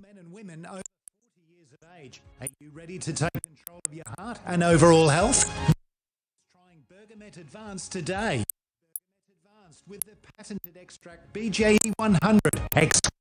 men and women over 40 years of age. Are you ready to take control of your heart and overall health? Trying Bergamet Advanced today. Bergamet Advanced with the patented extract BJE 100.